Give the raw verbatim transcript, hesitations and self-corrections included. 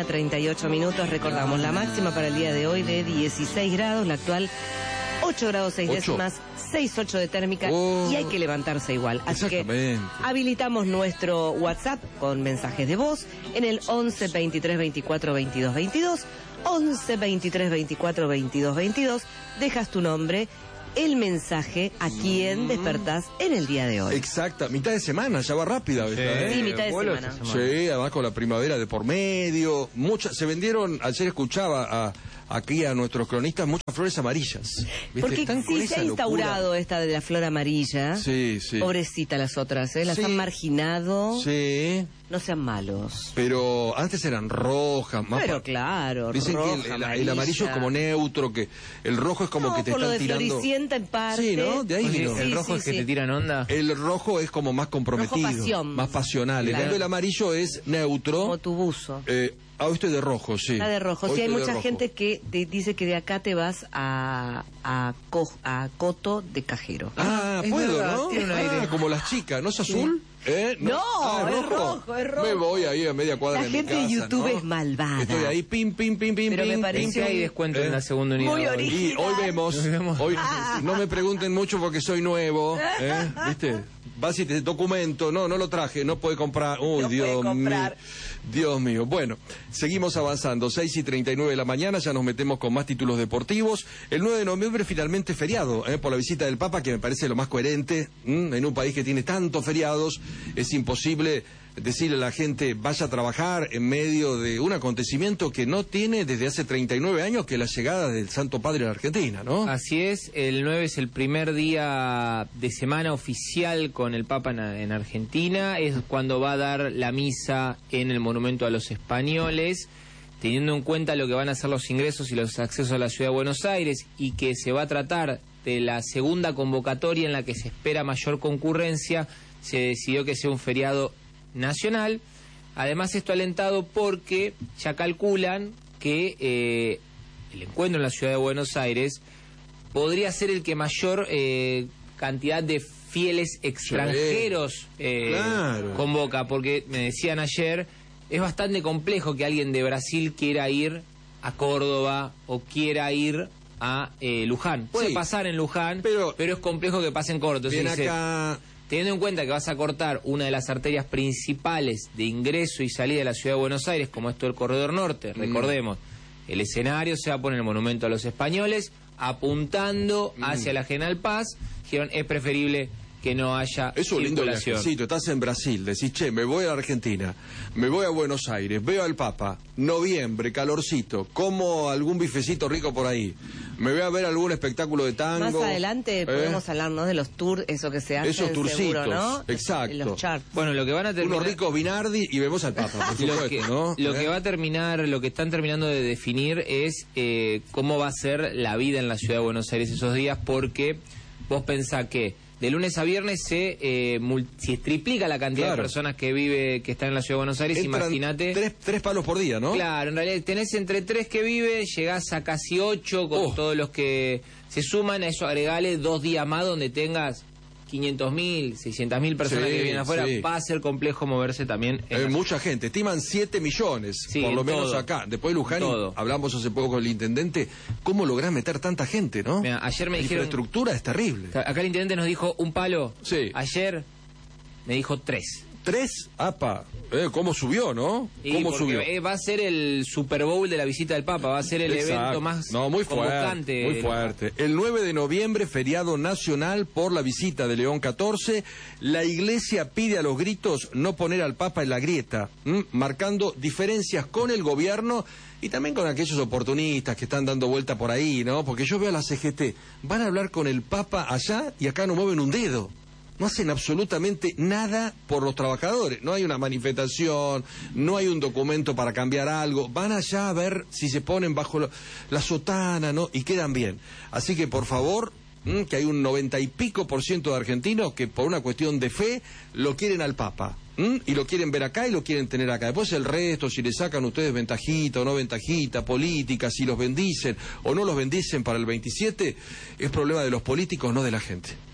mañana, treinta y ocho minutos. Recordamos la máxima para el día de hoy de dieciséis grados, la actual ocho grados seis décimas, seis punto ocho de térmica, oh, y hay que levantarse igual. Así que habilitamos nuestro WhatsApp con mensajes de voz en el once, veintitrés, veinticuatro, veintidós, veintidós, once, veintitrés, veinticuatro, veintidós, veintidós. Dejas tu nombre, el mensaje a quien despertás en el día de hoy. Exacta, mitad de semana, ya va rápida. Sí, ¿eh? sí, mitad de semana. semana. Sí, además con la primavera de por medio. Muchas, se vendieron, ayer escuchaba a, aquí a nuestros cronistas, muchas flores amarillas. ¿Viste? Porque Están sí se ha instaurado locura. Esta de la flor amarilla. Sí, sí. Pobrecita las otras, ¿eh? Las sí. han marginado. Sí. No sean malos. Pero antes eran rojas, más. Pero claro, dicen roja, que el, el, el amarillo es como neutro, que el rojo es como no, que te por están lo de tirando. Floricienta en parte. Sí, ¿no? De ahí Oye, vino. El sí, rojo sí, es que sí. te tiran onda. El rojo es como más comprometido. Rojo pasión. Más pasional. Claro. En cambio el amarillo es neutro. Como tu buzo. Eh, ah, hoy estoy de rojo, sí. Está de rojo. Hoy Sí, hay mucha rojo. gente que te dice que de acá te vas a a, Co, a Coto de Cajero. Ah, es puedo, verdad, ¿no? tiene un Ah, aire. como las chicas, ¿no es azul? Sí. ¿Eh? No, ah, es rojo, es rojo. Me voy ahí a media cuadra La de mi gente casa, de YouTube ¿no? es malvada. Estoy ahí, pim, pim, pim, pim, Pero pim, me parece pim, que hay descuento ¿Eh? en la segunda unidad. Muy hoy. original. Y hoy vemos, Hoy vemos. hoy no me pregunten mucho porque soy nuevo, ¿eh? ¿Viste? Vas y te documento, no, no lo traje, no puede comprar. Uy, No Dios puede comprar. mío. Dios mío. Bueno, seguimos avanzando. seis y treinta y nueve de la mañana, ya nos metemos con más títulos deportivos. El nueve de noviembre finalmente feriado, ¿eh? Por la visita del Papa, que me parece lo más coherente. ¿Mm? En un país que tiene tantos feriados, es imposible decirle a la gente vaya a trabajar en medio de un acontecimiento que no tiene desde hace treinta y nueve años, que es la llegada del Santo Padre a la Argentina, ¿no? Así es, el nueve es el primer día de semana oficial con el Papa en, en Argentina, es cuando va a dar la misa en el Monumento a los Españoles, teniendo en cuenta lo que van a ser los ingresos y los accesos a la Ciudad de Buenos Aires, y que se va a tratar de la segunda convocatoria en la que se espera mayor concurrencia. Se decidió que sea un feriado nacional. Además, esto alentado porque ya calculan que eh, el encuentro en la Ciudad de Buenos Aires podría ser el que mayor eh, cantidad de fieles extranjeros eh, claro. convoca, porque me decían ayer, es bastante complejo que alguien de Brasil quiera ir a Córdoba o quiera ir a eh, Luján. Puede sí, pasar en Luján, pero, pero es complejo que pasen corto. Bien dice, acá... Teniendo en cuenta que vas a cortar una de las arterias principales de ingreso y salida de la Ciudad de Buenos Aires, como esto el Corredor Norte, recordemos, mm. el escenario se va a poner el Monumento a los Españoles, apuntando mm. hacia la General Paz. Dijeron, es preferible que no haya es un lindo circulación. viajecito, estás en Brasil, decís, che, me voy a la Argentina, me voy a Buenos Aires, veo al Papa, noviembre, calorcito, como algún bifecito rico por ahí, me voy a ver algún espectáculo de tango. Más adelante ¿eh? podemos hablarnos de los tours, eso que se hace. Esos tourcitos, seguro, ¿no? Exacto. Los charts. Bueno, lo que van a terminar... Unos ricos Binardi y vemos al Papa, por supuesto, lo que, ¿no? Lo ¿Eh? que va a terminar, lo que están terminando de definir es eh, cómo va a ser la vida en la Ciudad de Buenos Aires esos días, porque vos pensás que de lunes a viernes se, eh, se triplica la cantidad claro. de personas que vive, que están en la Ciudad de Buenos Aires. Imagínate. Tres, tres palos por día, ¿no? Claro, en realidad tenés entre tres que vive, llegás a casi ocho con oh. todos los que se suman. A eso agregale dos días más donde tengas quinientos mil, seiscientas mil personas sí, que viven afuera. Sí. Va a ser complejo moverse también. Eh, mucha gente, estiman siete millones, sí, por lo menos todo. acá. Después de Luján, hablamos hace poco con el intendente, ¿cómo lográs meter tanta gente, no? Mira, ayer me la dijeron... La infraestructura es terrible. Acá el intendente nos dijo un palo. Sí. Ayer me dijo tres. ¿Tres? Apa, eh, ¿cómo subió, no? Y ¿Cómo subió? Eh, va a ser el Super Bowl de la visita del Papa, va a ser el Exacto. evento más no, muy convocante. Fuerte, muy fuerte. El nueve de noviembre, feriado nacional por la visita de León catorce. La Iglesia pide a los gritos no poner al Papa en la grieta, ¿m? marcando diferencias con el gobierno y también con aquellos oportunistas que están dando vuelta por ahí, ¿no? Porque yo veo a la C G T, van a hablar con el Papa allá y acá no mueven un dedo. No hacen absolutamente nada por los trabajadores. No hay una manifestación, no hay un documento para cambiar algo. Van allá a ver si se ponen bajo lo, la sotana, ¿no? Y quedan bien. Así que, por favor, mmm, que hay un noventa y pico por ciento de argentinos que por una cuestión de fe lo quieren al Papa. ¿Mm? Y lo quieren ver acá y lo quieren tener acá. Después el resto, si le sacan ustedes ventajita o no ventajita, política, si los bendicen o no los bendicen para el veintisiete, es problema de los políticos, no de la gente.